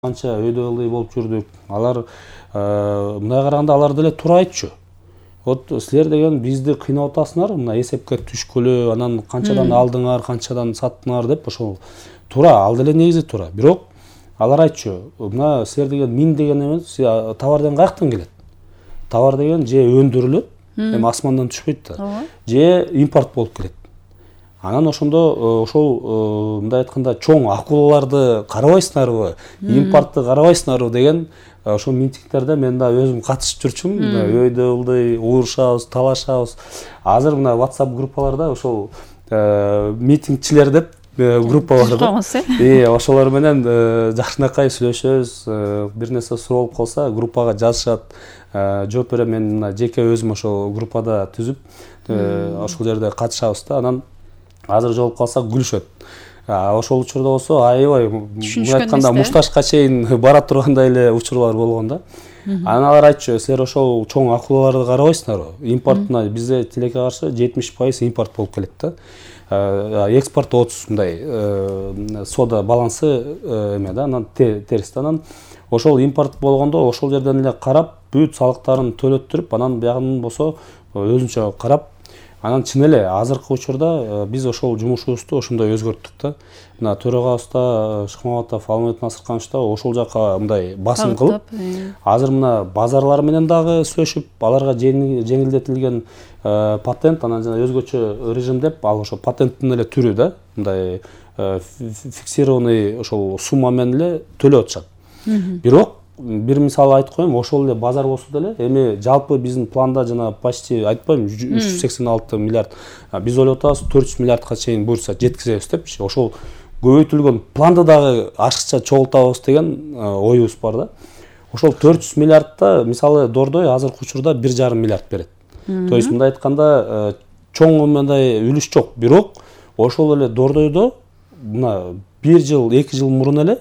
Канча өйдө ылдый болуп жүрдүк. Алар мындай караганда алар деле туура айтчу. Вот силер деген бизди кыйнап атасыңар, мына эсепке түшкүлө, анан канчадан алдыңар, канчадан саттыңар деп ошол туура, ал деле негизи туура. Бирок алар айтчу, мына силер деген мин деген эмес, товар деген каяктан келет? Товар деген же өндүрүлөт, эми асмандан түшпөйт да, же импорт болуп келет. Анан ошондо ошол мындай айтканда чоң акулаларды карабайсыңарбы, импортты карабайсыңарбы деген ошол митингдерде мен да өзүм катышып жүрчүмүн. Өйдө ылдый уурушабыз, талашабыз. Азыр мына WhatsApp группаларда ошол митингчилер деп группа бар да. Ошолор менен жакшынакай сүйлөшөбүз, бир нерсе суроо болуп калса группага жазышат. Жооп берем, мен мына жеке өзүм ошол группада түзүп, ошол жерде катышабыз да. Анан азыр жолуп калсак күлүшөт. Ошол учурда болсо аябай айтканда мушташка чейин бара тургандай эле учурлар болгон да. Анан алар айтчу, силер ошол чоң акулаларды карабайсыңарбы? Импортуна бизде тилекке каршы 70% импорт болуп келет да. Экспорт 30 мындай сода балансы эме да, анан терс да. Анан ошол импорт болгондо ошол жерден эле карап, бүт салыктарын төлөттүрүп, анан биягын болсо өзүнчө карап, анан чын эле азыркы учурда биз ошол жумушубузду ошондой өзгөрттүк да. Мына төрагабыз да Шыкмаматов Алмамет Насырканович да ошол жака мындай басым кылып, азыр мына базарлар менен дагы сүйлөшүп, аларга жеңилдетилген патент, анан жана өзгөчө режим деп, ал ошо патенттин эле түрү да, мындай фиксированный ошол сумма менен эле төлөп атышат. Бирок бир мисал айтып коеюн, ошол эле базар болсо деле, эми жалпы биздин планда жана почти айтпайм 386 миллиард, биз ойлоп атабыз 400 миллиардка чейин буюрса жеткизебиз депчи. Ошол көбөйтүлгөн планды дагы ашыкча чогултабыз деген оюбуз бар да. Ошол 400 миллиардта мисалы Дордой азыркы учурда 1,5 миллиард берет. То есть мындай айтканда чоң мындай үлүш жок, бирок ошол эле Дордойдо мына 1 жыл, 2 жыл мурун эле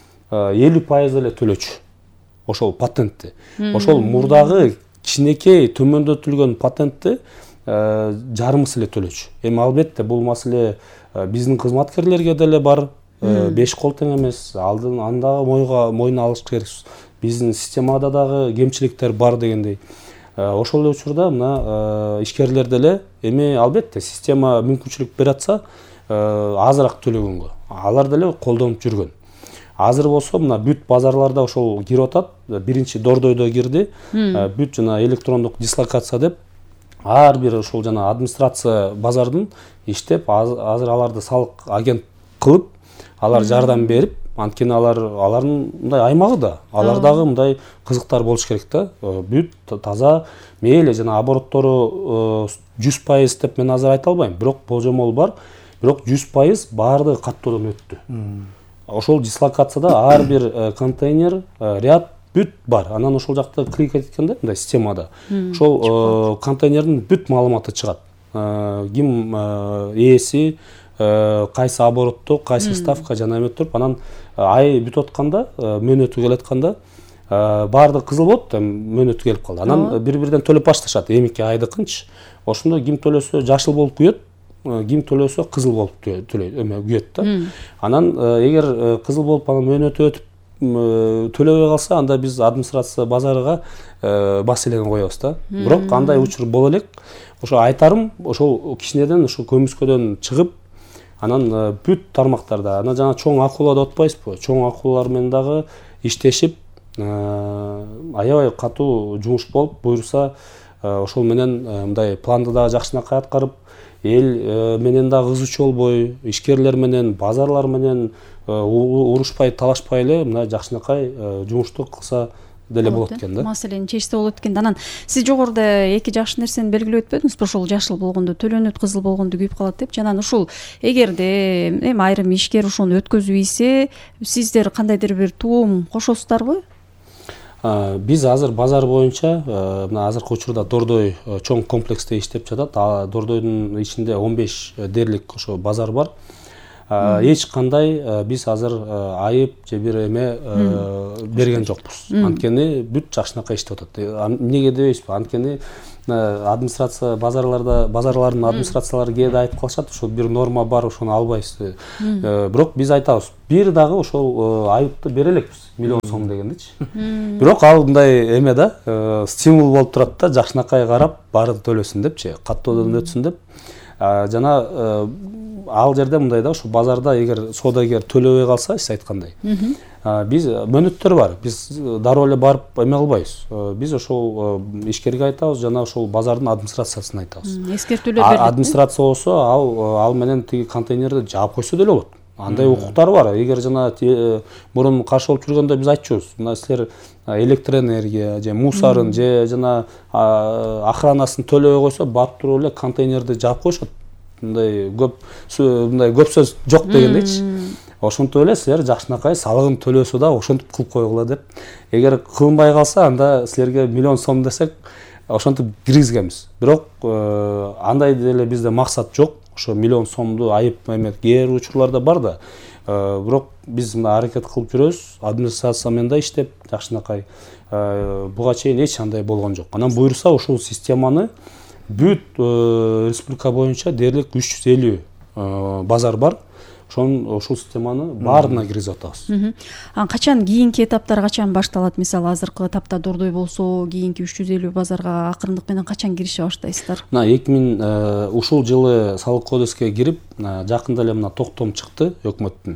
50% эле төлөчү ошол патентти. Ошол мурдагы кичинекей төмөндөтүлгөн патентти жарымысы эле төлөчү. Эми албетте бул маселе биздин кызматкерлерге деле бар, 5 кол тең эмес, андагы мойнуна алыш керекпиз. Биздин системада дагы кемчиликтер бар дегендей. Ошол эле учурда мына ишкерлер деле эми албетте система мүмкүнчүлүк берип атса азыраак төлөгөнгө алар деле колдонуп жүргөн. Азыр болсо мына бүт базарларда ошол кирип атат. Биринчи Дордойдо кирди. Бүт жана электрондук дислокация деп ар бир ошол жана администрация базардын иштеп, азыр аларды салык агент кылып, алар жардам берип, анткени алардын мындай аймагы да, алар дагы мындай кызыктар болуш керек да. Бүт таза, мейли жана обороттору 100% деп мен азыр айта албайм, бирок болжомол бар. Бирок 100% баардыгы каттоодон өттү. Ошол дислокацияда ар бир контейнер, ряд бүт бар. Анан ошол жакта клик эткенде мындай системада ошол контейнердин бүт маалыматы чыгат. Ким ээси, кайсы оборотто, кайсы ставка жана эме туруп, анан ай бүтүп атканда, мөөнөтү келатканда баардыгы кызыл болот, мөөнөтү келип калды. Анан бири-биринен төлөп башташат, эмики айдыкынчы. Ошондо ким төлөсө жашыл болуп күйөт, ким төлөсө кызыл болуп күйөт да. Анан эгер кызыл болуп анан мөөнөтү өтүп төлөбөй калса, анда биз администрация базарыга бас элеген коебуз да. Бирок андай учур боло элек. Ошо айтарым, ошол кичинеден ошо көмүскөдөн чыгып, анан бүт тармактарда, анан жана чоң акула деп атпайсызбы? Чоң акулалар менен дагы иштешип, аябай катуу жумуш болуп, буюрса ошол менен мындай планды дагы жакшынакай аткарып, эл менен дагы кызуучу болбой, ишкерлер менен, базарлар менен урушпай, талашпай эле мына жакшынакай жумушту кылса деле болот экен да. Маселени чечсе болот экен. Анан сиз жогоруда эки жакшы нерсени белгилеп өтпөдүңүзбү? Ошол жашыл болгондо төлөнөт, кызыл болгондо күйүп калат деп. Жана ушул эгерде эми айрым ишкер ошону өткөзүп ийсе, сиздер кандайдыр бир туум кошосуздарбы? Биз азыр базар боюнча мына азыркы учурда Дордой чоң комплексте иштеп жатат. Дордойдун ичинде 15 дээрлик ошо базар бар. эч кандай биз азыр айып же бир эме берген жокпуз. Анткени бүт жакшынакай иштеп атат. Эмнеге дебейсизби? Анткени администрация базарлардын администрациялары кээде айтып калышат, ошол бир норма бар, ошону албайсыз. Бирок биз айтабыз, бир дагы ошол айыпты бере элекпиз, миллион сом дегендичи. Бирок ал мындай эме да, стимул болуп турат да, жакшынакай карап баары төлөсүн депчи, каттоодон өтсүн деп. Жана ал жерде мындай да, ушу базарда эгер соодагер төлөбөй калса, сиз айткандай, биз мөөнөттөр бар. Биз дароо эле барып эме кылбайбыз. Биз ошол ишкерге айтабыз, жана ошол базардын администрациясына айтабыз. Эскертүүлөр берилет. Администрация болсо ал менен тиги контейнерди жаап койсо деле болот. Андай укуктары бар. Эгер жана мурун каршы болуп жүргөндө биз айтчубуз, мына силер электроэнергия же мусарын же жана охранасын төлөбөй койсо, барып туруп эле контейнерди жаап коюшат. Мындай көп сөз жок дегендейчи. Ошентип эле силер жакшынакай салыгын төлөсө да ошентип кылып койгула деп. Эгер кылынбай калса, анда силерге миллион сом десек, ошентип киргизгенбиз. Бирок андай деле бизде максат жок. Ошо миллион сомду айып эме кээ бир учурларда бар да. Бирок биз мына аракет кылып жүрөбүз, администрация менен да иштеп жакшынакай. Буга чейин эч андай болгон жок. Анан буйрса ушул системаны бүт республика боюнча дээрлик 350 базар бар. Ошол системаны баарына киргизип атабыз. Качан кийинки этаптар качан башталат? Мисалы азыркы этапта дурдой болсо, кийинки 350 базарга акырындык менен качан кирише баштайсыздар? Мына ушул жылы салык кодекске кирип, жакында эле мына токтом чыкты өкмөттүн.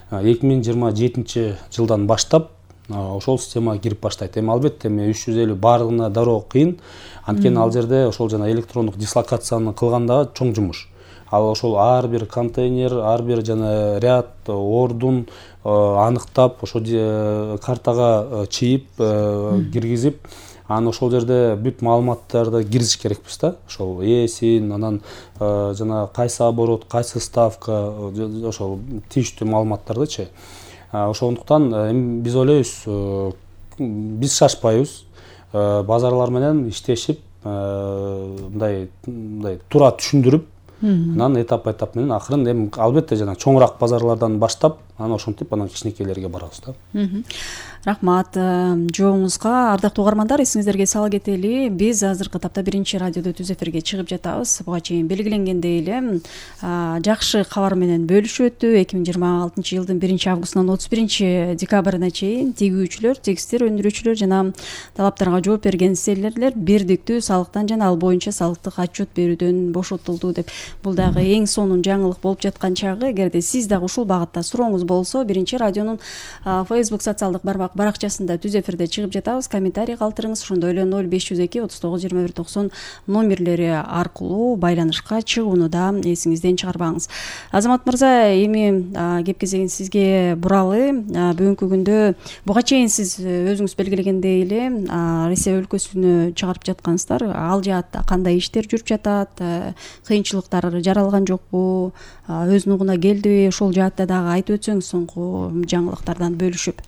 2027 жылдан баштап ошол системага кирип баштайт. Эми албетте 350 баарына дароо кыйын. Анткени ал жерде ошол жана электрондук дислокацияны кылганда чоң жумуш. Ал ошол ар бир контейнер, ар бир жана ряд, ордун аныктап, ошо картага чийип, киргизип, анан ошол жерде бүт маалыматтарды киргизиш керекпиз да. Ошол ээсин, анан жана кайсы оборот, кайсы ставка, ошол тийиштүү маалыматтардычы. Ошондуктан эми биз ойлойбуз, биз шашпайбыз. Базарлар менен иштешип, мындай туура түшүндүрүп, анан этап менен акырын эми албетте жана чоңураак базарлардан баштап, анан ошентип анан кичинекейлерге барабыз да. Рахмат жооңузга. Ардактуу угармандар, эсиңиздерге сала кетели, биз азыркы тапта биринчи радиодо түз эфирге чыгып жатабыз. Буга чейин белгиленгендей эле жакшы кабар менен бөлүшүп өттү. 2026 жылдын 1-августунан 31-декабрына чейин тигүүчүлөр, текстиль өндүрүүчүлөр жана талаптарга жооп берген серверлер бирдиктүү салыктан жана ал боюнча салыктык отчет берүүдөн бошотулду деп. Бул дагы эң сонун жаңылык болуп жаткан чагы. Эгерде сиз дагы ушул багытта сурооңуз болсо, биринчи радионун Facebook социалдык баракчасында түз эфирде чыгып жатабыз. Комментарий калтырыңыз. Ошондой эле 0502 39 21 90 номерлери аркылуу байланышка чыгууну да эсиңизден чыгарбаңыз. Азамат мырза, эми кеп кезегин сизге буралы. Бүгүнкү күндө буга чейин сиз өзүңүз белгилегендей эле Ресей өлкөсүнө чыгарып жаткансыздар. Ал жаатта кандай иштер жүрүп жатат? Кыйынчылыктар жаралган жокпу? Өз нугуна келдиби? Ошол жаатта дагы айтып өтсөңүз соңку жаңылыктардан бөлүшүп.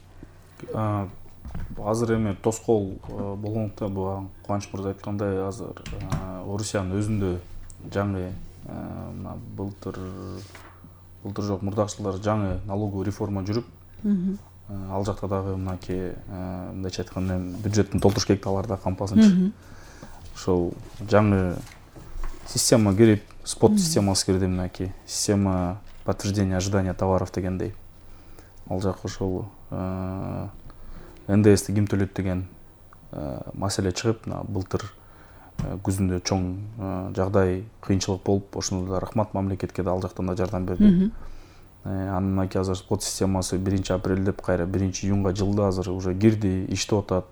Азыр эми тоскоол болгондуктан буга Кубаныч мырза айткандай, азыр Орусиянын өзүндө жаңы былтыр жок, мурдакы жылдары жаңы налоговый реформа жүрүп, ал жакта дагы мынакей мындайча айтканда бюджеттин толтуруш керек талаарды кампасынчы. Ошол жаңы система кирип, спот системасы кирди, мынакей система подтверждения ожидания товаров дегендей. Ал жак ошол НДСти ким төлөйт деген маселе чыгып, былтыр күзүндө чоң жагдай кыйынчылык болуп, ошондо да рахмат мамлекетке да ал жактан да жардам берди. Анан мынакей азыр спот системасы 1-апрель деп кайра 1-июнга жылда азыр уже кирди, иштеп атат.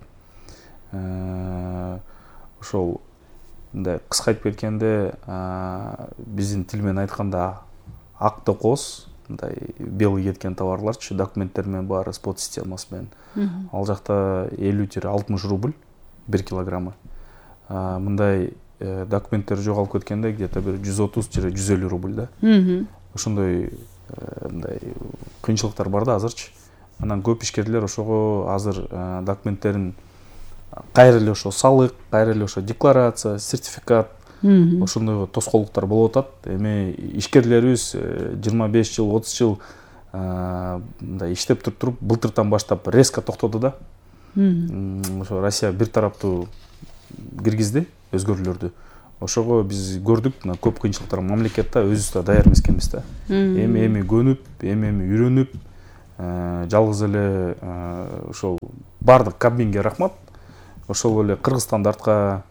Ошол мындай кыскайтып кеткенде, биздин тил менен айтканда ак-токос, мындай белый кеткен товарларчы, документтер менен баары спот системасы менен. Ал жакта 50-60 рубль 1 килограммы. Мындай документтер жоголуп кеткенде где-то бир 130-150 рубль да. Ошондой мындай кыйынчылыктар бар да азырчы. Анан көп ишкерлер ошого азыр документтерин кайра эле ошо салык, кайра эле ошо декларация, сертификат ошондой тоскоолдуктар болуп атат. Эми ишкерлерибиз 25 жыл 30 жыл мындай иштеп туруп былтыртан баштап резко токтоду да. Ошо Россия бир тараптуу киргизди өзгөрүүлөрдү. Ошого биз көрдүк, мына көп кыйынчылыктар мамлекетте өзүбүз да даяр эмескенбиз да. Эми көнүп, эми үйрөнүп, жалгыз эле ошол бардык Кабминге рахмат. Ошол эле Кыргызстанды артка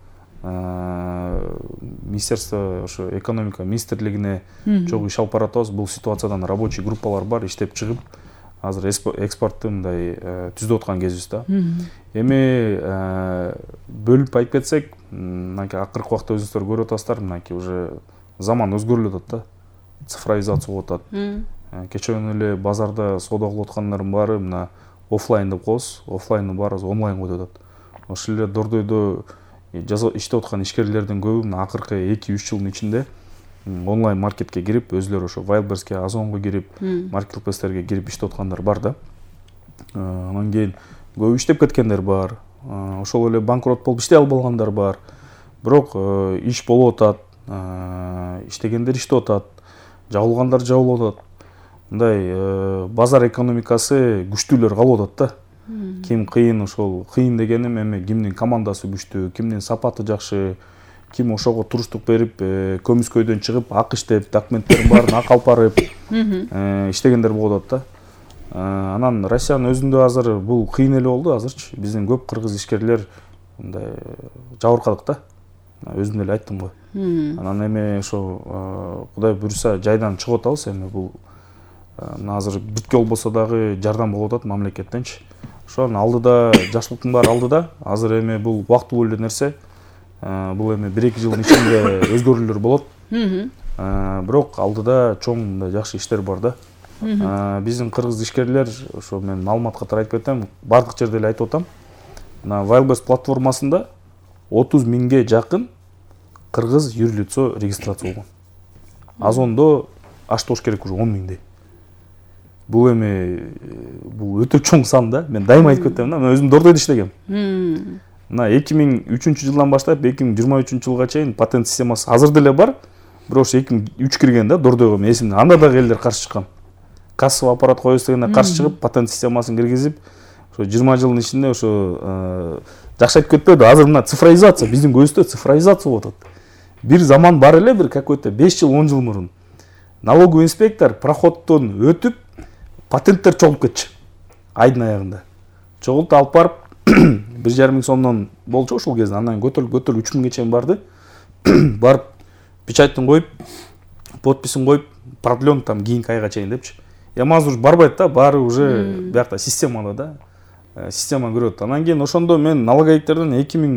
министерство, ошо экономика министрлигине чогуу иш алып баратабыз. Бул ситуациядан рабочий группалар бар, иштеп чыгып, азыр экспортты мындай түзүп аткан кезибиз да. Эми бөлүп айтып кетсек, мынакей акыркы убакта өзүңүздөр көрүп атасыздар, мынакей уже заман өзгөрүлүп атат да. Цифровизация болуп атат. Кечээ эле базарда соода кылып аткандардын баары мына офлайн деп коебуз, офлайндын баары онлайнга өтүп атат. Ошол эле дордойдо иштеп аткан ишкерлердин көбү мына акыркы 2-3 жылдын ичинде онлайн маркетке кирип, өзүлөрү ошо Wildberriesке, Озонго кирип, маркетплейстерге кирип иштеп аткандар бар да. Анан кийин көбү иштеп кеткендер бар. Ошол эле банкрот болуп иштей албагандар бар. Бирок иш болуп атат, иштегендер иштеп атат, жабылгандар жабылып атат. Мындай базар экономикасы күчтүүлөр калып атат да. Ким кыйын, ошол кыйын дегеним эми кимдин командасы күчтүү, кимдин сапаты жакшы, ким ошого туруштук берип, көмүскөйдөн чыгып, ак иштеп, документтерин баарын ак алып барып иштегендер болуп атат да. Анан Россиянын өзүндө азыр бул кыйын эле болду азырчы. Биздин көп кыргыз ишкерлер мындай жабыркадык да. Өзүм эле айттым го. Анан эми ошо Кудай буйруса жайдан чыгып атабыз. Эми бул азыр бүткө болбосо дагы жардам болуп атат мамлекеттенчи. Ошонун алдыда жакшылыктын баары алдыда. Азыр эми бул убактылуу эле нерсе. Бул эми 1-2 жылдын ичинде өзгөрүүлөр болот. Бирок алдыда чоң мындай жакшы иштер бар да. Биздин кыргыз ишкерлер, ошо мен маалымат катары айтып кетем, бардык жерде эле айтып атам. Мына Wildberries платформасында 30 миңге жакын кыргыз юрлык лицо регистрация болгон. Озондо аштош керек уже 10 миңдей. Бул эми бул өтө чоң сан да. Мен дайыма айтып кетем да, мен өзүм дордойдо иштегем. Мына 2003 жылдан баштап 2023 жылга чейин патент системасы азыр деле бар. Бирок ошо 2003 кирген да дордойго, мен эсимде. Анда дагы элдер каршы чыккан. Кассовый аппарат коебуз дегенде каршы чыгып, патент системасын киргизип, ошо 20 жылдын ичинде ошо жакшы айтып кетпеди. Азыр мына цифровизация, биздин көбүстө цифровизация болуп атат. Бир заман бар эле, бир какой-то 5 жыл 10 жыл мурун налоговый инспектор проходтон өтүп патенттер чогулуп кетчү. Айдын аягында чогултуп алып барып 1,5 миң сомдон болчу ошол кезде. Андан көтөрүлүп 3 миңге чейин барды. Барып печаттын коюп, подписин коюп, продлен там кийинки айга чейин депчи. Эми азыр барбайт да, баары уже биякта системада да. Система көрөт. Анан кийин ошондо мен налоговиктерден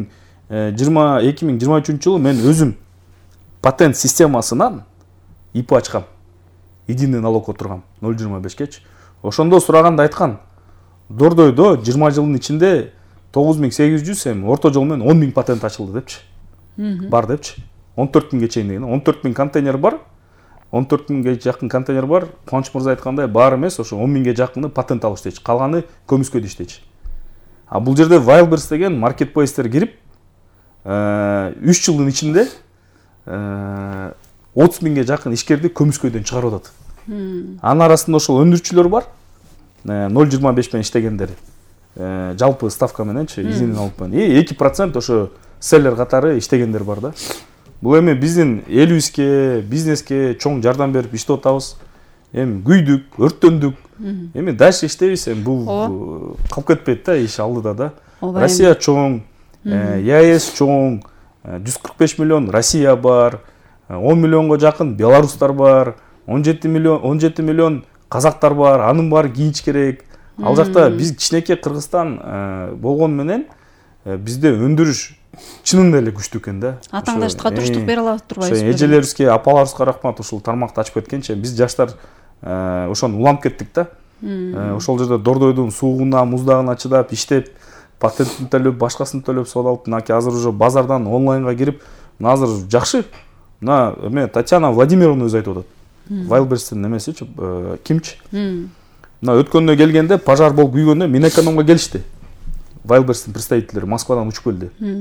2023 жылы мен өзүм патент системасынан ИП ачкам. Единый налог отургам 0,25кечи. Ошондо сураганда айткан, дордойдо 20 жылдын ичинде 9800 эми орто жол менен 10 миң патент ачылды депчи. Бар депчи. 14 миңге чейин деген. 14 миң контейнер бар. 14 миңге жакын контейнер бар. Кубаныч мырза айткандай, баары эмес, ошо 10 миңге жакыны патент алып иштечи. Калганы көмүскөдө иштечи. А бул жерде Wildberries деген маркетплейстер кирип 3 жылдын ичинде 30 миңге жакын ишкерди көмүскөйдөн чыгарып атат. Анын арасында ошол өндүрүүчүлөр бар. 0,25 менен иштегендер. Жалпы ставка мененчи, изинин алып менен. 2% ошо селлер катары иштегендер бар да. Бул эми биздин элибизге, бизнеске чоң жардам берип иштеп атабыз. Эми күйдүк, өрттөндүк. Эми дальше иштейбиз. Эми бул калып кетпейт да, иш алдыда да. Россия чоң, ЕАЭС чоң, 145 миллион Россия бар, 10 миллионго жакын белорустар бар, 17 миллион казактар бар, анын баары кийинч керек. Ал жакта биз кичинекей Кыргызстан болгон менен бизде өндүрүш чынында эле күчтүү экен да. Атаңдарга туруштук бере алат турбайбызбы? Эжелерибизге, апаларыбызга рахмат, ушул тармакты ачып кеткенче биз жаштар ошону уланып кеттик да. Ошол жерде дордойдун суугуна, муздагына чыдап иштеп, патентин төлөп, башкасын төлөп соода алып, мынакей азыр уже базардан онлайнга кирип, мына азыр жакшы. Мына эме Татьяна Владимировна өзү айтып атат. Wildberries'тин эмесичи, кимчи? Мына өткөндө келгенде, пожар болуп күйгөндө Минэкономго келишти. Wildberries'тин представительдери Москвадан учуп келди.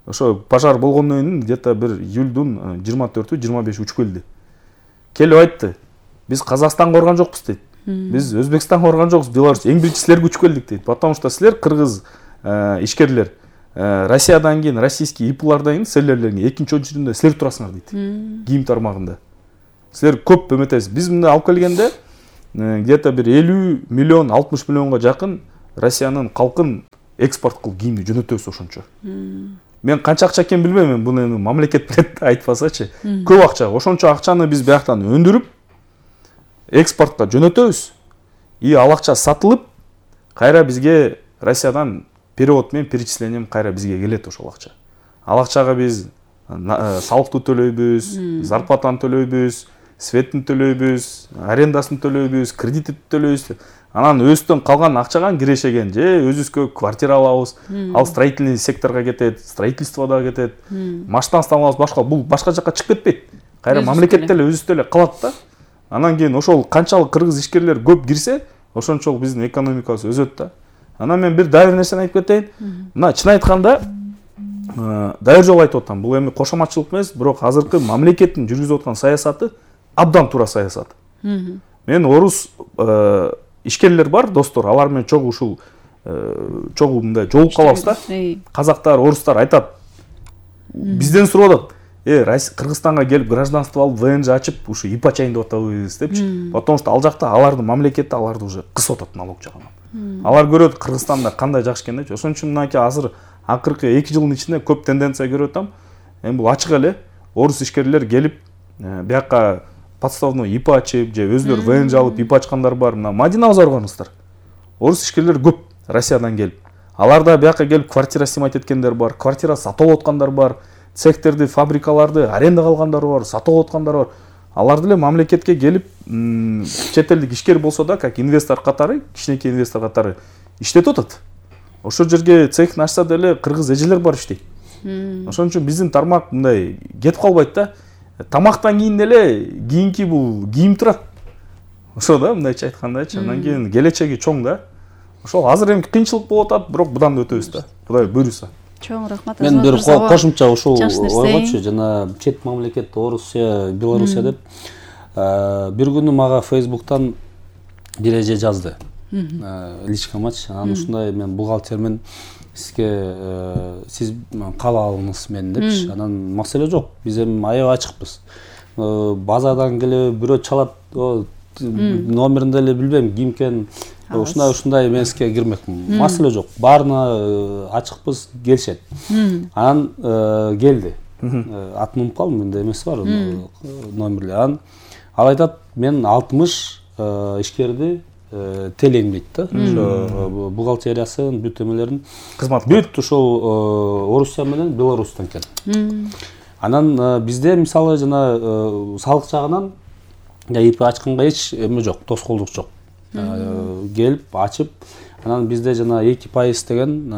ошо пожар болгондон кийин где-то бир июлдун 24-25 учуп келди. Келип айтты, биз Казакстанга барган жокпуз дейт. Биз Өзбекстанга барган жокпуз, Беларусь эң биринчи силерге учуп келдик дейт. Потому что силер кыргыз ишкерлер Россиядан кийин, российский ИПлардан кийин селлерлерге экинчи очерединде силер турасыңар дейт. Кийим тармагында. Силер көп эметесиз. Биз мында алып келгенде где-то бир 50 миллион, 60 миллионго жакын Россиянын калкын экспорт кылып кийимди жөнөтөбүз ошончо. Мен канча акча экенин билбейм, буну эми мамлекет билет айтпасачы. Көп акча. Ошончо акчаны биз бияктан өндүрүп экспортко жөнөтөбүз. И ал акча сатылып, кайра бизге Россиядан перевод менен перечислением кайра бизге келет ошол акча. Ал акчага биз салыкты төлөйбүз, зарплатаны төлөйбүз, светін төлөйбүз, арендасын төлөйбүз, кредитти төлөйбүз. Анан өзүбүздөн калган акчадан кирешеген же өзүбүзгө квартира алабыз. Ал строительный секторго кетет, строительстводо кетет. Машинасын алабыз, башка бул башка жакка чыгып кетпейт. Кайра мамлекет деле өзүбүз деле калат да. Анан кийин ошол канчалык кыргыз ишкерлер көп кирсе, ошончолук биздин экономикабыз өсөт да. Анан мен бир дайыр нерсени айтып кетейин. Мына чын айтканда дайыр жолу айтып атам. Бул эми кошоматчылык эмес, бирок азыркы мамлекеттин жүргүзүп аткан саясаты абдан туура саясат. Мен орус ишкерлер бар, достор, алар менен чогуу ушул чогуу мындай жолугуп калабыз да. Казактар, орустар айтат. Бизден сурап атат. Кыргызстанга келип гражданство алып, ВНЖ ачып, ушу ИП ачайын деп атабыз депчи. Потому что ал жакта алардын мамлекети аларды уже кысып атат налог жагынан. Алар көрөт Кыргызстанда кандай жакшы экен депчи. Ошон үчүн мынакей азыр акыркы 2 жылдын ичинде көп тенденция көрүп атам. Эми бул ачык эле орус ишкерлер келип бияка подставной ИП ачып, же өзлөр ВНЖ алып ИП ачкандар бар. Мына Мадинага барыңыздар. Орус ишкерлер көп Россиядан келип. Аларда бияка келип квартира снимать эткендер бар, квартира сатып аткандар бар, цехтерди, фабрикаларды арендага алгандар бар, сатып аткандар бар. Алар деле мамлекетке келип, чет элдик ишкер болсо да, как инвестор катары, кичинекей инвестор катары иштетип атат. Ошол жерге цехин ачса деле кыргыз эжелер бар иштейт. Ошон үчүн биздин тармак мындай кетип калбайт да. Тамактан кийин деле кийинки бул кийим турат. Ошо да, мындайча айткандачы. Андан кийин келечеги чоң да. Ошол азыр эми кыйынчылык болуп атат, бирок будан да өтөбүз да. Кудай буйруса. Чоң рахмат. Мен бир кошумча ушул ойгочу, жана чет мамлекет Орусия, Белоруссия деп бир күнү мага Facebook'тан бир эже жазды. Личкамачы. Анан ушундай мен бухгалтермен сизге сиз каалалыңыз мени депчи. Анан маселе жок. Биз эми аябай ачыкпыз. Базардан келип бирөө чалат, номерин деле билбейм, кимкен. Ушундай мен сизге кирмекмин. Маселе жок. Баарына ачыкпыз, келишет. Анан келди. Атын унутуп калдым, менде эмеси бар, номерлер. Анан ал айтат, мен 60 ишкерди телейм дейт да. Ошо бухгалтериясын, бүт эмелерин кызмат бүт ошол Орусия менен Беларустан экен. Анан бизде мисалы жана салык жагынан ИП ачканга эч эме жок, тоскоолдук жок. Келип ачып, анан бизде жана 2% деген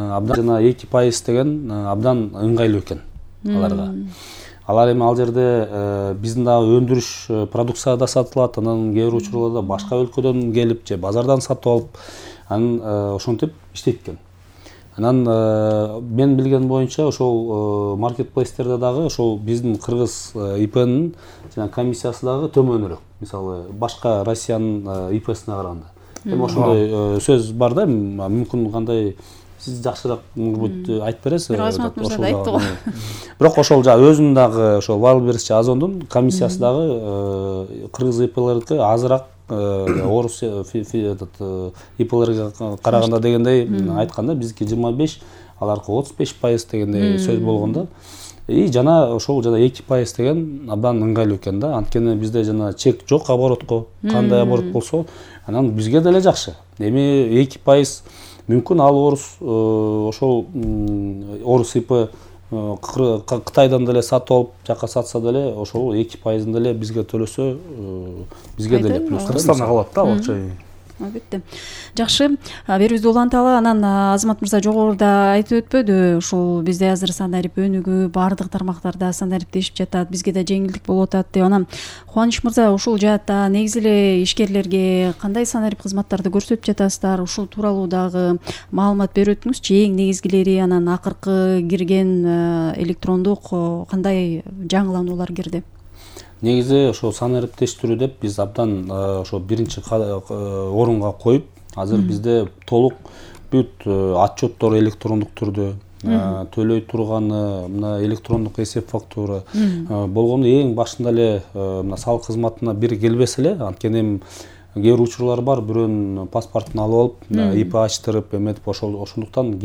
абдан ыңгайлуу экен аларга. Алар эми ал жерде биздин дагы өндүрүш продукция да сатылат, анан кээ бир учурларда башка өлкөдөн келип же базардан сатып алып, анан ошентип иштейт экен. Анан мен билген боюнча ошол маркетплейстерде дагы ошол биздин кыргыз ИПнин жана комиссиясы дагы төмөнүрөөк. Мисалы башка Россиянын ИПсине караганда. Эми ошондой сөз бар да, мүмкүн кандай сиз жакшыраак айтып бересиз. Азамат мырза да айтты го. Бирок ошол өзүм дагы ошол Вайлберс Озондун комиссиясы дагы кыргыз ИПлерге азыраак орус ИПлерге караганда дегендей айтканда биздики 25, аларкы 35% дегендей сөз болгондо. И жана ошол жана 2% деген абдан ыңгайлуу экен да. Анткени бизде жана чек жок оборотко. Кандай оборот болсо, анан бизге деле жакшы. Эми 2% мүмкүн ал ошол орус ИП Кытайдан деле сатып алып, жака сатса деле ошол 2%ын деле бизге төлөсө, бизге деле плюс. Кыргызстанда калат да акча. Албетте. Жакшы, берүүбүздү уланталы. Анан Азамат мырза жогоруда айтып өтпөдү, ушул бизде азыр санарип өнүгүп, баардык тармактарда санариптешип жатат, бизге да жеңилдик болуп атат деп. Анан Кубаныч мырза, ушул жаатта негизи эле ишкерлерге кандай санарип кызматтарды көрсөтүп жатасыздар? Ушул тууралуу дагы маалымат берип өтүңүзчү. Эң негизгилери, анан акыркы кирген электрондук кандай жаңылануулар кирди? Негизи ошо санариптештирүү деп биз абдан ошо биринчи орунга коюп, азыр бизде толук бүт отчеттор электрондук түрдө, төлөй турганы мына электрондук эсеп фактура болгону эң башында эле мына салык кызматына бир келбесе эле, анткени эми кээ бир учурлар бар, бирөөнүн паспортун алып алып, ИП ачтырып эметип ошондуктан